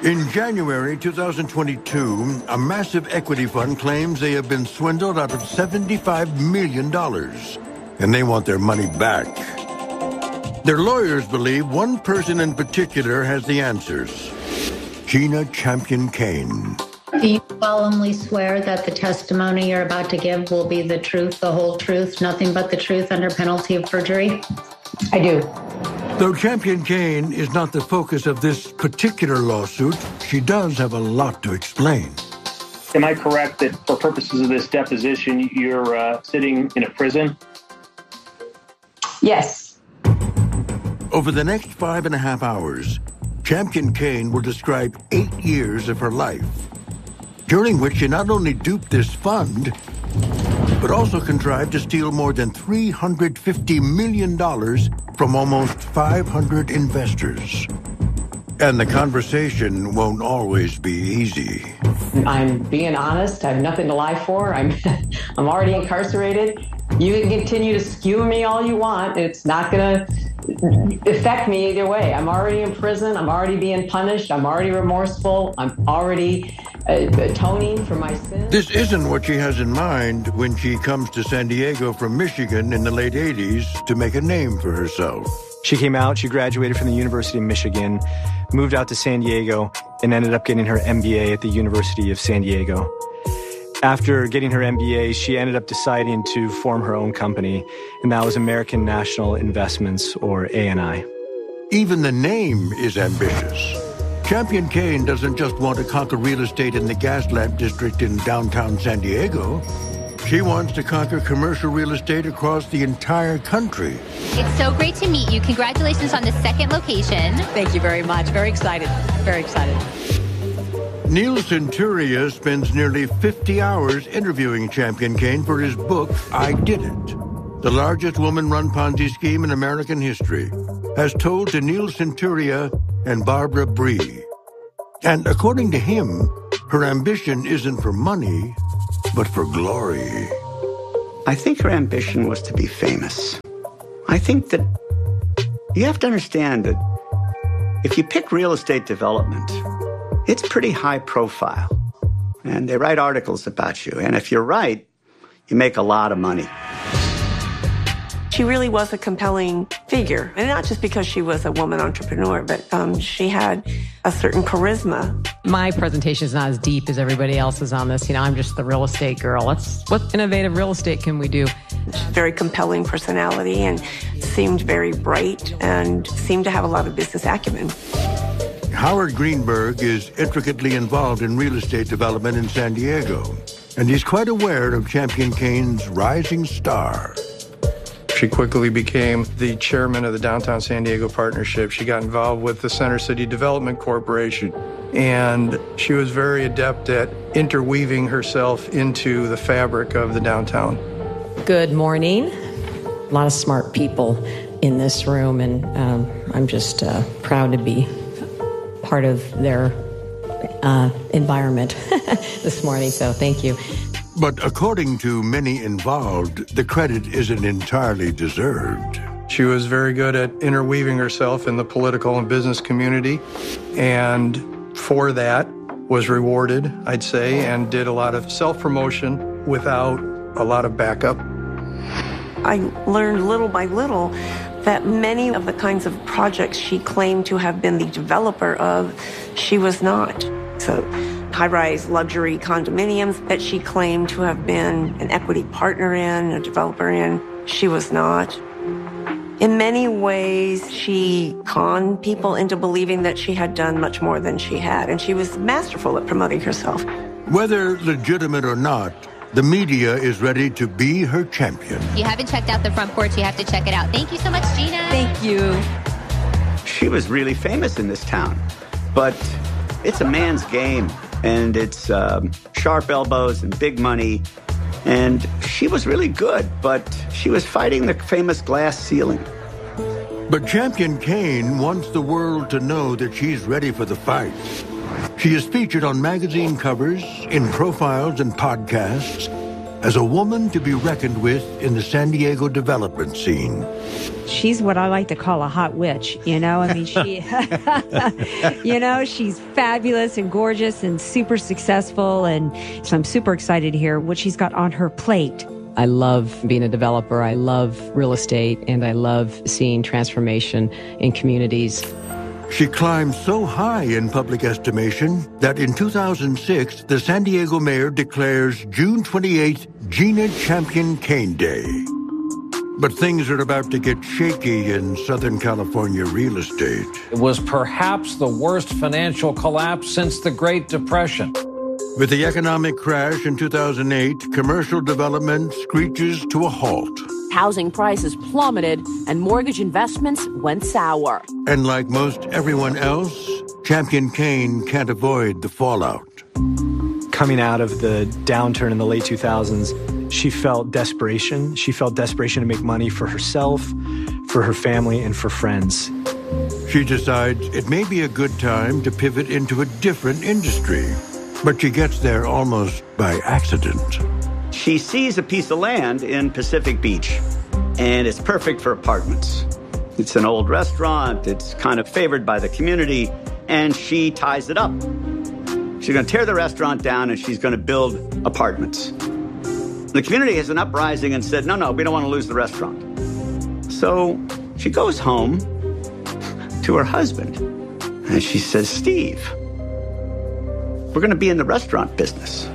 In January 2022, a massive equity fund claims they have been swindled out of $75 million, and they want their money back. Their lawyers believe one person in particular has the answers: Gina Champion Cain. Do you solemnly swear that the testimony you're about to give will be the truth, the whole truth, nothing but the truth under penalty of perjury? I do. Though Champion Cain is not the focus of this particular lawsuit, she does have a lot to explain. Am I correct that for purposes of this deposition, you're sitting in a prison? Yes. Over the next 5.5 hours, Champion Cain will describe 8 years of her life, during which she not only duped this fund, but also contrived to steal more than $350 million from almost 500 investors. And the conversation won't always be easy. I'm being honest. I have nothing to lie for. I'm already incarcerated. You can continue to skewer me all you want. It's not going to affect me either way. I'm already in prison. I'm already being punished. I'm already remorseful. I'm already atoning for my sins. This isn't what she has in mind when she comes to San Diego from Michigan in the late 80s to make a name for herself. She came out, she graduated from the University of Michigan, moved out to San Diego, and ended up getting her MBA at the University of San Diego. After getting her MBA, she ended up deciding to form her own company, and that was American National Investments, or ANI. Even the name is ambitious. Champion Cain doesn't just want to conquer real estate in the Gaslamp district in downtown San Diego. She wants to conquer commercial real estate across the entire country. It's so great to meet you. Congratulations on the second location. Thank you very much. Very excited. Very excited. Neil Centuria spends nearly 50 hours interviewing Champion Cain for his book, I Did It. The largest woman-run Ponzi scheme in American history, as told to Neil Centuria and Barbara Bree. And according to him, her ambition isn't for money, but for glory. I think her ambition was to be famous. I think that you have to understand that if you pick real estate development, it's pretty high profile. And they write articles about you. And if you're right, you make a lot of money. She really was a compelling figure, and not just because she was a woman entrepreneur, but she had a certain charisma. My presentation is not as deep as everybody else's on this. You know, I'm just the real estate girl. What innovative real estate can we do? Very compelling personality and seemed very bright and seemed to have a lot of business acumen. Howard Greenberg is intricately involved in real estate development in San Diego, and he's quite aware of Champion Cain's rising star. She quickly became the chairman of the Downtown San Diego Partnership. She got involved with the Center City Development Corporation, and she was very adept at interweaving herself into the fabric of the downtown. Good morning. A lot of smart people in this room, and I'm just proud to be part of their environment this morning, so thank you. But according to many involved, the credit isn't entirely deserved. She was very good at interweaving herself in the political and business community, and for that was rewarded, I'd say, and did a lot of self-promotion without a lot of backup. I learned little by little that many of the kinds of projects she claimed to have been the developer of, she was not. So high-rise luxury condominiums that she claimed to have been an equity partner in, a developer in, she was not. In many ways, she conned people into believing that she had done much more than she had, and she was masterful at promoting herself. Whether legitimate or not, the media is ready to be her champion. If you haven't checked out the front porch, you have to check it out. Thank you so much, Gina. Thank you. She was really famous in this town, but it's a man's game, and it's sharp elbows and big money. And she was really good, but she was fighting the famous glass ceiling. But Champion Cain wants the world to know that she's ready for the fight. She is featured on magazine covers, in profiles and podcasts, as a woman to be reckoned with in the San Diego development scene. She's what I like to call a hot witch, you know? I mean, she, you know, she's fabulous and gorgeous and super successful. And so I'm super excited to hear what she's got on her plate. I love being a developer. I love real estate, and I love seeing transformation in communities. She climbed so high in public estimation that in 2006, the San Diego mayor declares June 28th Gina Champion Cain Day. But things are about to get shaky in Southern California real estate. It was perhaps the worst financial collapse since the Great Depression. With the economic crash in 2008, commercial development screeches to a halt. Housing prices plummeted and mortgage investments went sour. And like most everyone else, Champion Cain can't avoid the fallout. Coming out of the downturn in the late 2000s, she felt desperation. She felt desperation to make money for herself, for her family, and for friends. She decides it may be a good time to pivot into a different industry. But she gets there almost by accident. She sees a piece of land in Pacific Beach, and it's perfect for apartments. It's an old restaurant, it's kind of favored by the community, and she ties it up. She's going to tear the restaurant down, and she's going to build apartments. The community has an uprising and said, no, we don't want to lose the restaurant. So she goes home to her husband, and she says, Steve, we're going to be in the restaurant business.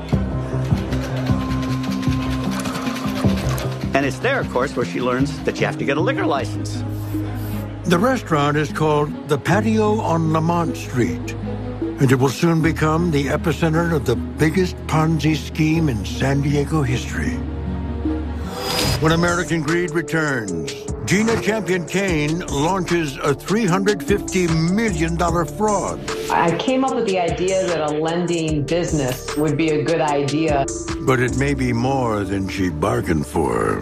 And it's there, of course, where she learns that you have to get a liquor license. The restaurant is called The Patio on Lamont Street, and it will soon become the epicenter of the biggest Ponzi scheme in San Diego history. When American Greed returns, Gina Champion Cain launches a $350 million fraud. I came up with the idea that a lending business would be a good idea. But it may be more than she bargained for.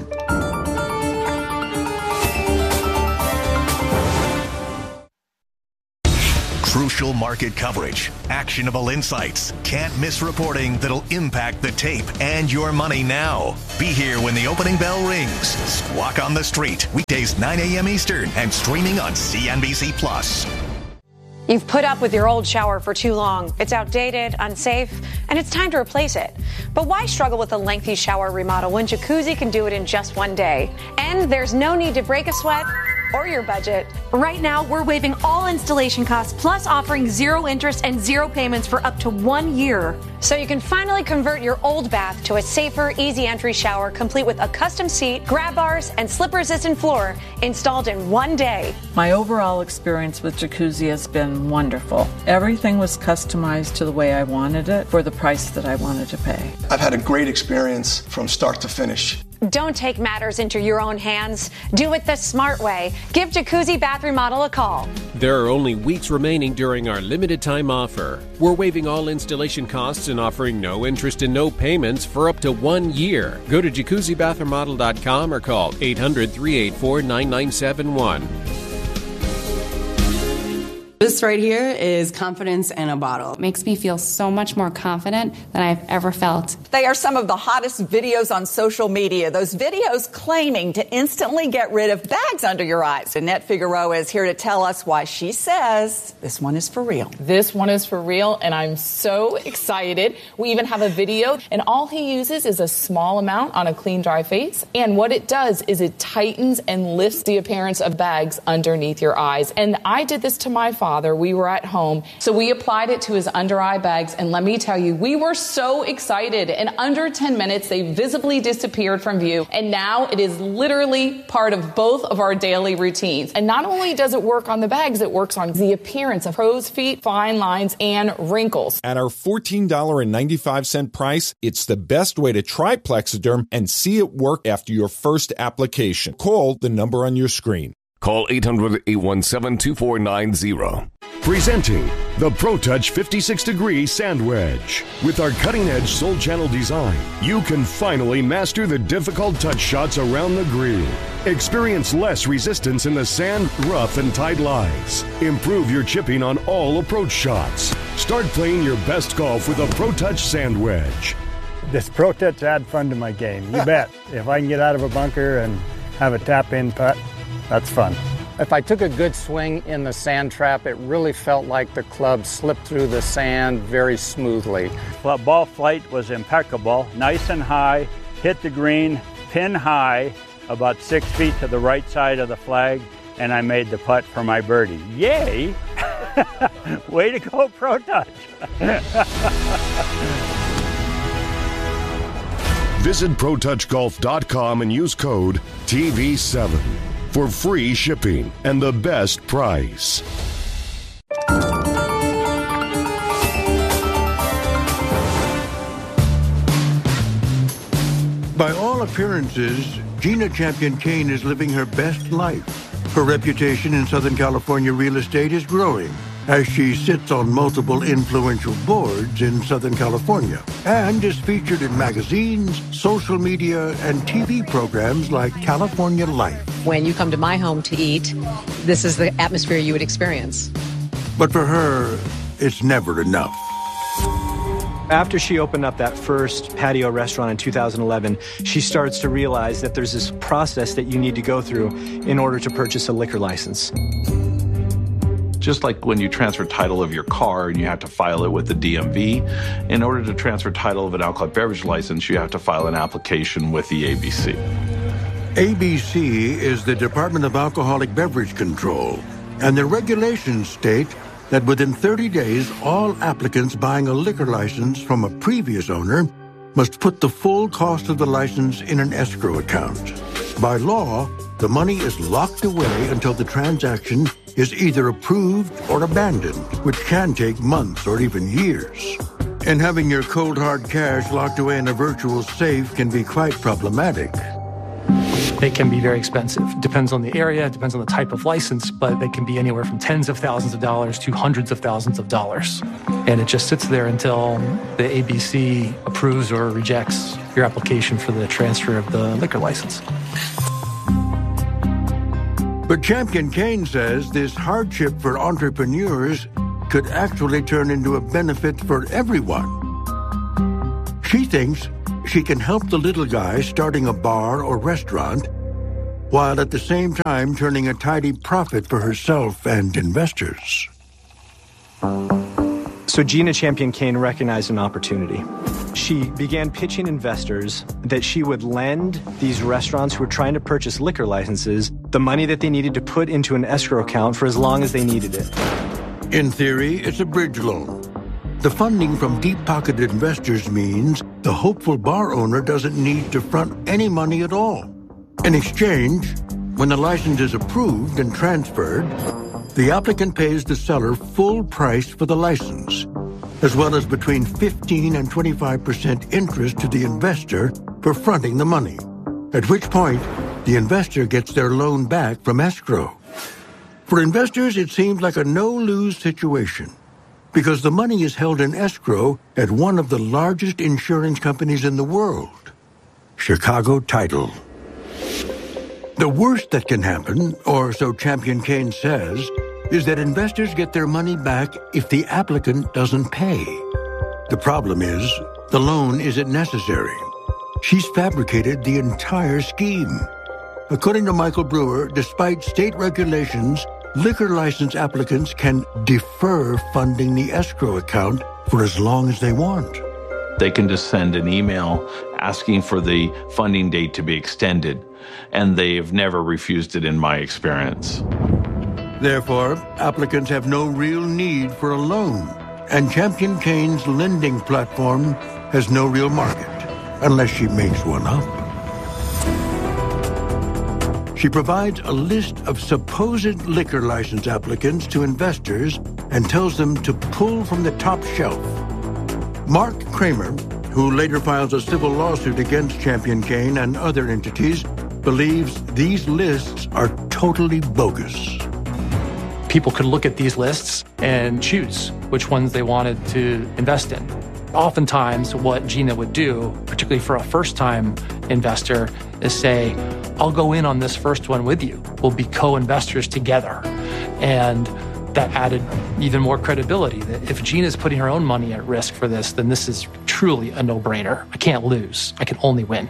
Crucial market coverage, actionable insights, can't miss reporting that'll impact the tape and your money now. Be here when the opening bell rings. Squawk on the Street, weekdays 9 a.m. Eastern and streaming on CNBC+. You've put up with your old shower for too long. It's outdated, unsafe, and it's time to replace it. But why struggle with a lengthy shower remodel when Jacuzzi can do it in just one day? And there's no need to break a sweat or your budget. Right now, we're waiving all installation costs, plus offering zero interest and zero payments for up to 1 year. So you can finally convert your old bath to a safer, easy entry shower, complete with a custom seat, grab bars, and slip-resistant floor installed in 1 day. My overall experience with Jacuzzi has been wonderful. Everything was customized to the way I wanted it for the price that I wanted to pay. I've had a great experience from start to finish. Don't take matters into your own hands. Do it the smart way. Give Jacuzzi Bath Remodel a call. There are only weeks remaining during our limited time offer. We're waiving all installation costs and offering no interest and no payments for up to 1 year. Go to jacuzzibathremodel.com or call 800-384-9971. This right here is confidence in a bottle. It makes me feel so much more confident than I've ever felt. They are some of the hottest videos on social media. Those videos claiming to instantly get rid of bags under your eyes. Annette Figueroa is here to tell us why she says this one is for real. This one is for real, and I'm so excited. We even have a video, and all he uses is a small amount on a clean, dry face. And what it does is it tightens and lifts the appearance of bags underneath your eyes. And I did this to my father. We were at home, so we applied it to his under eye bags, and let me tell you, we were so excited. In under 10 minutes, they visibly disappeared from view, and now it is literally part of both of our daily routines. And not only does it work on the bags, it works on the appearance of crow's feet, fine lines, and wrinkles. At our $14.95 price, it's the best way to try Plexiderm and see it work after your first application. Call the number on your screen. Call 800-817-2490. Presenting the ProTouch 56-degree Sand Wedge. With our cutting-edge Soul Channel design, you can finally master the difficult touch shots around the green. Experience less resistance in the sand, rough, and tight lies. Improve your chipping on all approach shots. Start playing your best golf with a ProTouch Sand Wedge. This Pro Touch add fun to my game, you bet. If I can get out of a bunker and have a tap-in putt, that's fun. If I took a good swing in the sand trap, it really felt like the club slipped through the sand very smoothly. Ball flight was impeccable, nice and high, hit the green, pin high, about 6 feet to the right side of the flag, and I made the putt for my birdie. Yay! Way to go, Pro Touch! Visit ProTouchGolf.com and use code TV7 for free shipping and the best price. By all appearances, Gina Champion-Kane is living her best life. Her reputation in Southern California real estate is growing as she sits on multiple influential boards in Southern California and is featured in magazines, social media, and TV programs like California Life. When you come to my home to eat, this is the atmosphere you would experience. But for her, it's never enough. After she opened up that first patio restaurant in 2011, she starts to realize that there's this process that you need to go through in order to purchase a liquor license. Just like when you transfer title of your car and you have to file it with the DMV, in order to transfer title of an alcoholic beverage license, you have to file an application with the ABC. ABC is the Department of Alcoholic Beverage Control, and their regulations state that within 30 days, all applicants buying a liquor license from a previous owner must put the full cost of the license in an escrow account. By law, the money is locked away until the transaction is either approved or abandoned, which can take months or even years. And having your cold hard cash locked away in a virtual safe can be quite problematic. They can be very expensive. Depends on the area, depends on the type of license, but they can be anywhere from tens of thousands of dollars to hundreds of thousands of dollars. And it just sits there until the ABC approves or rejects your application for the transfer of the liquor license. But Champion-Kane says this hardship for entrepreneurs could actually turn into a benefit for everyone. She thinks she can help the little guy starting a bar or restaurant while at the same time turning a tidy profit for herself and investors. So Gina Champion-Kane recognized an opportunity. She began pitching investors that she would lend these restaurants who were trying to purchase liquor licenses the money that they needed to put into an escrow account for as long as they needed it. In theory, it's a bridge loan. The funding from deep-pocketed investors means the hopeful bar owner doesn't need to front any money at all. In exchange, when the license is approved and transferred, the applicant pays the seller full price for the license, as well as between 15 and 25% interest to the investor for fronting the money, at which point the investor gets their loan back from escrow. For investors, it seems like a no-lose situation, because the money is held in escrow at one of the largest insurance companies in the world, Chicago Title. The worst that can happen, or so Champion-Kane says, is that investors get their money back if the applicant doesn't pay. The problem is, the loan isn't necessary. She's fabricated the entire scheme. According to Michael Brewer, despite state regulations, liquor license applicants can defer funding the escrow account for as long as they want. They can just send an email asking for the funding date to be extended, and they've never refused it in my experience. Therefore, applicants have no real need for a loan, and Champion-Kane's lending platform has no real market, unless she makes one up. She provides a list of supposed liquor license applicants to investors and tells them to pull from the top shelf. Mark Kramer, who later files a civil lawsuit against Champion-Kane and other entities, believes these lists are totally bogus. People could look at these lists and choose which ones they wanted to invest in. Oftentimes, what Gina would do, particularly for a first-time investor, is say, I'll go in on this first one with you. We'll be co-investors together. And that added even more credibility. That if Gina's putting her own money at risk for this, then this is truly a no-brainer. I can't lose. I can only win.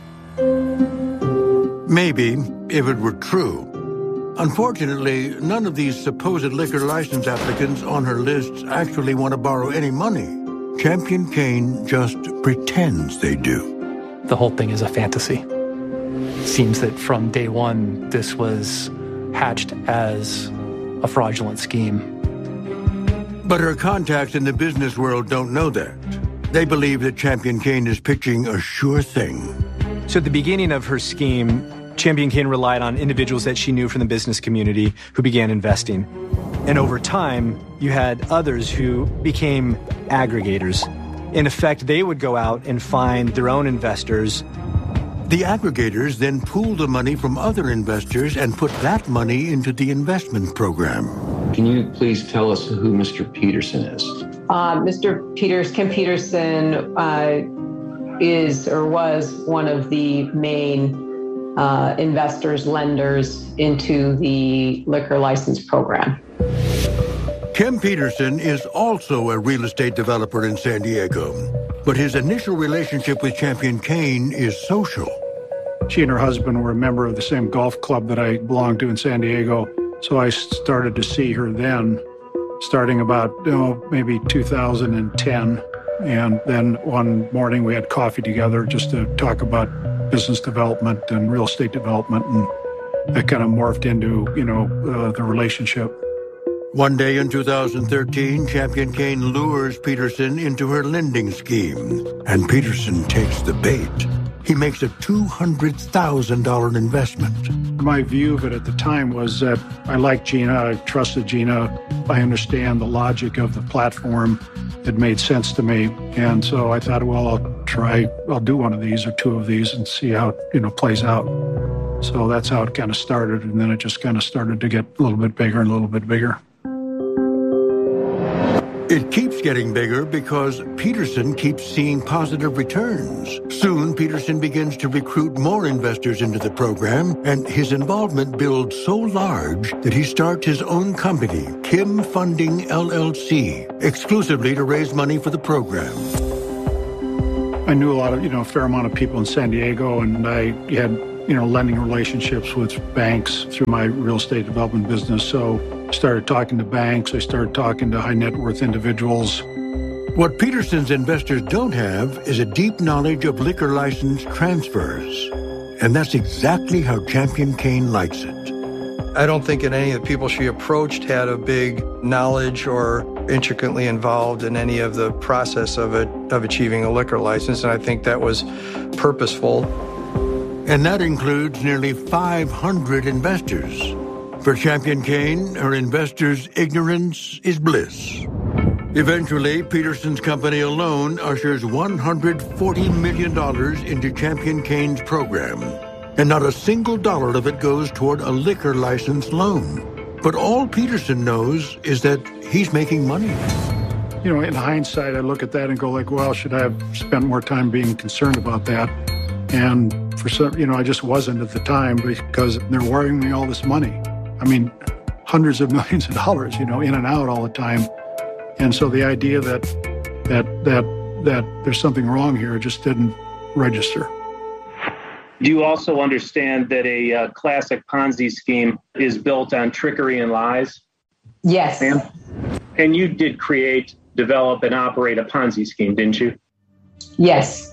Maybe, if it were true. Unfortunately, none of these supposed liquor license applicants on her lists actually want to borrow any money. Champion Kane just pretends they do. The whole thing is a fantasy. It seems that from day one, this was hatched as a fraudulent scheme. But her contacts in the business world don't know that. They believe that Champion Kane is pitching a sure thing. So at the beginning of her scheme, Champion Kane relied on individuals that she knew from the business community who began investing. And over time, you had others who became aggregators. In effect, they would go out and find their own investors. The aggregators then pooled the money from other investors and put that money into the investment program. Can you please tell us who Mr. Peterson is? Kim Peterson is or was one of the main investors, lenders into the liquor license program. Kim Peterson is also a real estate developer in San Diego, but his initial relationship with Champion Kane is social. She and her husband were a member of the same golf club that I belonged to in San Diego, so I started to see her then, starting about maybe 2010. And then one morning we had coffee together just to talk about business development and real estate development, and that kind of morphed into, the relationship. One day in 2013, Champion Kane lures Peterson into her lending scheme, and Peterson takes the bait. He makes a $200,000 investment. My view of it at the time was that I liked Gina, I trusted Gina, I understand the logic of the platform. It made sense to me. And so I thought, well, I'll do one of these or two of these and see how it plays out. So that's how it kind of started. And then it just kind of started to get a little bit bigger and a little bit bigger. It keeps getting bigger because Peterson keeps seeing positive returns. Soon, Peterson begins to recruit more investors into the program, and his involvement builds so large that he starts his own company, Kim Funding LLC, exclusively to raise money for the program. I knew a fair amount of people in San Diego, and I had, lending relationships with banks through my real estate development business. So I started talking to banks. I started talking to high net worth individuals. What Peterson's investors don't have is a deep knowledge of liquor license transfers. And that's exactly how Champion Kane likes it. I don't think that any of the people she approached had a big knowledge or intricately involved in any of the process of achieving a liquor license, and I think that was purposeful. And that includes nearly 500 investors. For Champion Kane, her investors' ignorance is bliss. Eventually, Peterson's company alone ushers $140 million into Champion Kane's program. And not a single dollar of it goes toward a liquor license loan. But all Peterson knows is that he's making money. In hindsight, I look at that and go well, should I have spent more time being concerned about that? And for some, I just wasn't at the time because they're wiring me all this money. I mean, hundreds of millions of dollars, in and out all the time. And so the idea that there's something wrong here just didn't register. Do you also understand that a classic Ponzi scheme is built on trickery and lies? Yes. Ma'am? And you did create, develop, and operate a Ponzi scheme, didn't you? Yes.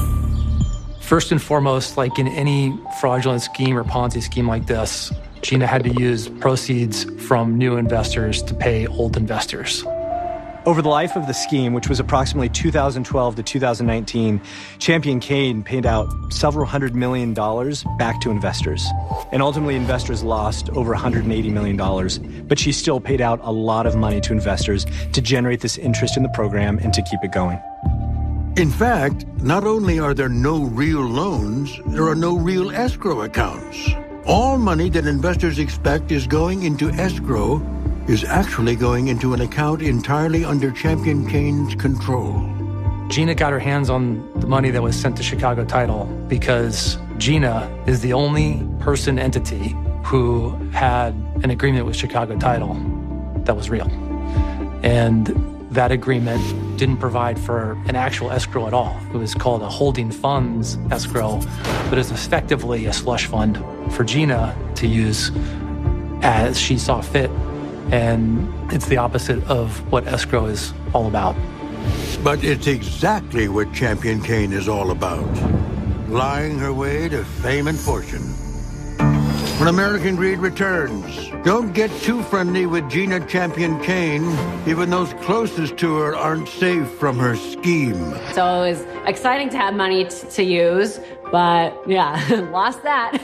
First and foremost, like in any fraudulent scheme or Ponzi scheme like this, Gina had to use proceeds from new investors to pay old investors. Over the life of the scheme, which was approximately 2012 to 2019, Champion Kane paid out several $100 million back to investors. And ultimately, investors lost over $180 million. But she still paid out a lot of money to investors to generate this interest in the program and to keep it going. In fact, not only are there no real loans, there are no real escrow accounts. All money that investors expect is going into escrow is actually going into an account entirely under Champion Kane's control. Gina got her hands on the money that was sent to Chicago Title because Gina is the only entity who had an agreement with Chicago Title. that was real. And that agreement didn't provide for an actual escrow at all. It was called a holding funds escrow, but it's effectively a slush fund for Gina to use as she saw fit. And it's the opposite of what escrow is all about. But it's exactly what Champion Kane is all about. Lying her way to fame and fortune. When American Greed returns, don't get too friendly with Gina Champion Kane. Even those closest to her aren't safe from her scheme. So it was exciting to have money to use, but yeah, lost that.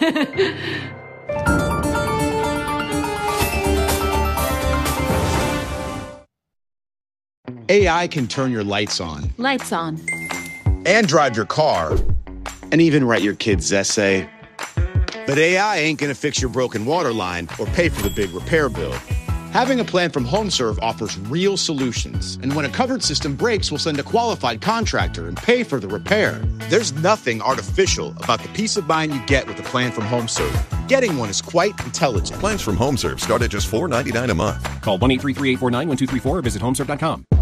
AI can turn your lights on. Lights on. And drive your car. And even write your kid's essay. But AI ain't gonna fix your broken water line or pay for the big repair bill. Having a plan from HomeServe offers real solutions. And when a covered system breaks, we'll send a qualified contractor and pay for the repair. There's nothing artificial about the peace of mind you get with a plan from HomeServe. Getting one is quite intelligent. Plans from HomeServe start at just $4.99 a month. Call 1-833-849-1234 or visit homeserve.com.